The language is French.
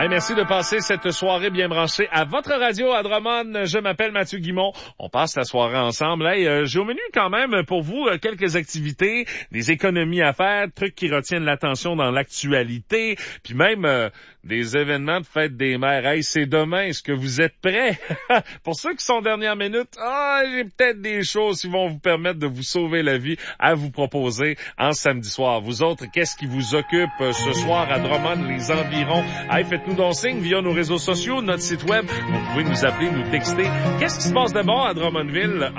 Hey, merci de passer cette soirée bien branchée à votre radio à Drummond. Je m'appelle Mathieu Guimont. On passe la soirée ensemble. Hey, j'ai au menu quand même pour vous quelques activités, des économies à faire, trucs qui retiennent l'attention dans l'actualité, puis même des événements de fête des mères. Hey, c'est demain. Est-ce que vous êtes prêts? Pour ceux qui sont dernière minute, j'ai peut-être des choses qui vont vous permettre de vous sauver la vie à vous proposer en samedi soir. Vous autres, qu'est-ce qui vous occupe ce soir à Drummond, les environs? Hey, faites-nous donc signe via nos réseaux sociaux, notre site web. Vous pouvez nous appeler, nous texter. Qu'est-ce qui se passe de bon à Drummondville